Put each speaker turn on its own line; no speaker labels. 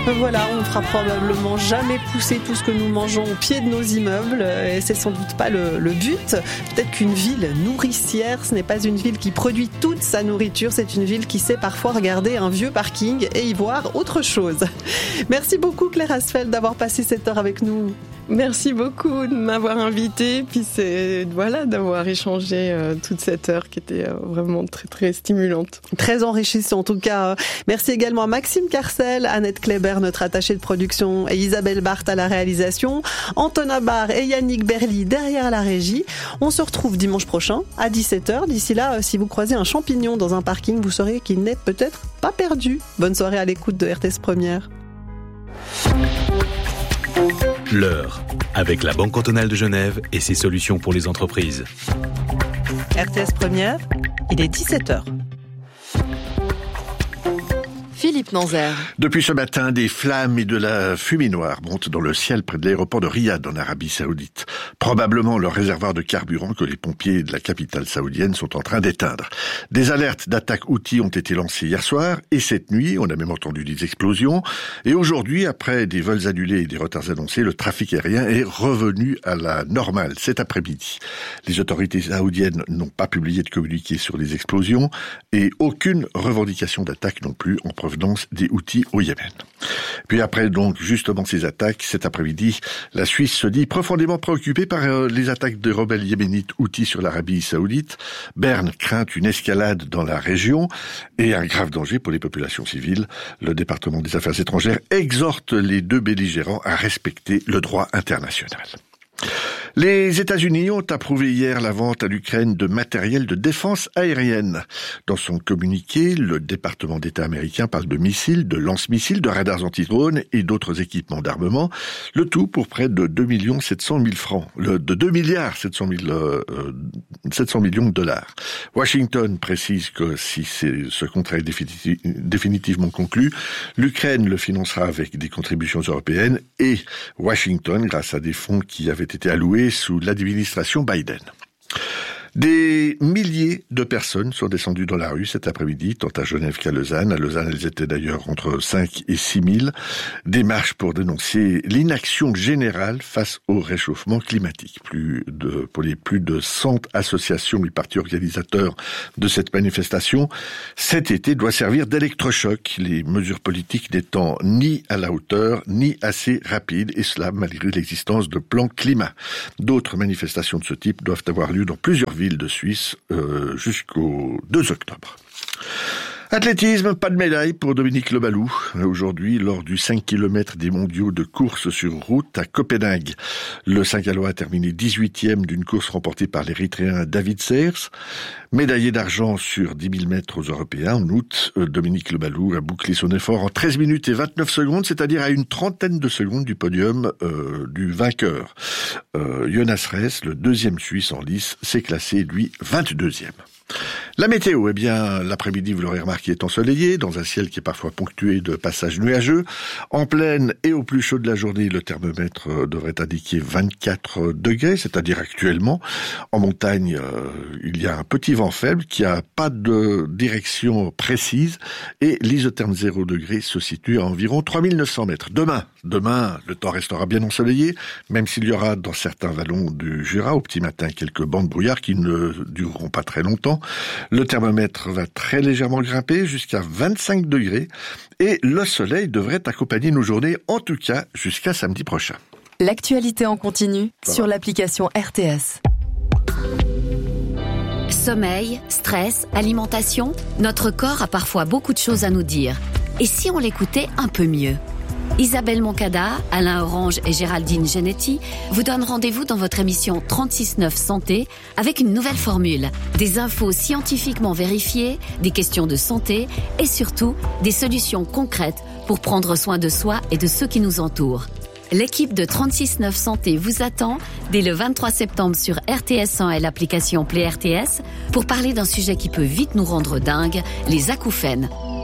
Voilà, on ne fera probablement jamais pousser tout ce que nous mangeons au pied de nos immeubles et c'est sans doute pas le but. Peut-être qu'une ville nourricière, ce n'est pas une ville qui produit toute sa nourriture, c'est une ville qui sait parfois regarder un vieux parking et y voir autre chose. Merci beaucoup Claire Asfeld d'avoir passé cette heure avec nous.
Merci beaucoup de m'avoir invitée, puis d'avoir échangé toute cette heure qui était vraiment très très stimulante.
Très enrichissant en tout cas. Merci également à Maxime Carcel, Annette Kléber, notre attachée de production, et Isabelle Barthes à la réalisation, Antonin Barre et Yannick Berly derrière la régie. On se retrouve dimanche prochain à 17h. D'ici là, si vous croisez un champignon dans un parking, vous saurez qu'il n'est peut-être pas perdu. Bonne soirée à l'écoute de RTS Première.
L'heure, avec la Banque cantonale de Genève et ses solutions pour les entreprises.
RTS Première, il est 17h.
Philippe Nanzer.
Depuis ce matin, des flammes et de la fumée noire montent dans le ciel près de l'aéroport de Riyad en Arabie Saoudite. Probablement le réservoir de carburant que les pompiers de la capitale saoudienne sont en train d'éteindre. Des alertes d'attaques Houthis ont été lancées hier soir et cette nuit, on a même entendu des explosions. Et aujourd'hui, après des vols annulés et des retards annoncés, le trafic aérien est revenu à la normale cet après-midi. Les autorités saoudiennes n'ont pas publié de communiqué sur les explosions et aucune revendication d'attaque non plus en provenance des Houthis au Yémen. Puis après donc justement ces attaques, cet après-midi, la Suisse se dit profondément préoccupée par les attaques des rebelles yéménites Houthis sur l'Arabie Saoudite. Berne craint une escalade dans la région et un grave danger pour les populations civiles. Le département des Affaires étrangères exhorte les deux belligérants à respecter le droit international. Les États-Unis ont approuvé hier la vente à l'Ukraine de matériel de défense aérienne. Dans son communiqué, le département d'État américain parle de missiles, de lance-missiles, de radars anti-drones et d'autres équipements d'armement. Le tout pour près de 2 700 000 francs, de 2 milliards 700 millions de dollars. Washington précise que si ce contrat est définitivement conclu, l'Ukraine le financera avec des contributions européennes et Washington grâce à des fonds qui avaient été alloués sous l'administration Biden. Des milliers de personnes sont descendues dans la rue cet après-midi, tant à Genève qu'à Lausanne. À Lausanne, elles étaient d'ailleurs entre 5 et 6 000. Des marches pour dénoncer l'inaction générale face au réchauffement climatique. Pour les plus de 100 associations et partis organisateurs de cette manifestation, cet été doit servir d'électrochoc, les mesures politiques n'étant ni à la hauteur, ni assez rapides, et cela malgré l'existence de plans climat. D'autres manifestations de ce type doivent avoir lieu dans plusieurs villes de Suisse jusqu'au 2 octobre. Athlétisme, pas de médaille pour Dominique Lebalou. Aujourd'hui, lors du 5 km des mondiaux de course sur route à Copenhague. Le Saint-Gallois a terminé 18e d'une course remportée par l'Érythréen David Sears. Médaillé d'argent sur 10 000 mètres aux Européens. En août, Dominique Lebalou a bouclé son effort en 13 minutes et 29 secondes, c'est-à-dire à une trentaine de secondes du podium du vainqueur. Jonas Rees, le deuxième Suisse en lice, s'est classé, lui, 22e. La météo, l'après-midi, vous l'aurez remarqué, est ensoleillé, dans un ciel qui est parfois ponctué de passages nuageux. En plaine et au plus chaud de la journée, le thermomètre devrait indiquer 24 degrés, c'est-à-dire actuellement. En montagne, il y a un petit vent faible qui a pas de direction précise et l'isotherme 0 degré se situe à environ 3900 mètres. Demain, le temps restera bien ensoleillé, même s'il y aura dans certains vallons du Jura, au petit matin, quelques bancs de brouillard qui ne dureront pas très longtemps. Le thermomètre va très légèrement grimper jusqu'à 25 degrés et le soleil devrait accompagner nos journées, en tout cas jusqu'à samedi prochain.
L'actualité en continu sur l'application RTS.
Sommeil, stress, alimentation, notre corps a parfois beaucoup de choses à nous dire. Et si on l'écoutait un peu mieux ? Isabelle Moncada, Alain Orange et Géraldine Genetti vous donnent rendez-vous dans votre émission 36-9 Santé avec une nouvelle formule. Des infos scientifiquement vérifiées, des questions de santé et surtout des solutions concrètes pour prendre soin de soi et de ceux qui nous entourent. L'équipe de 36-9 Santé vous attend dès le 23 septembre sur RTS 100 et l'application Play RTS pour parler d'un sujet qui peut vite nous rendre dingues, les acouphènes.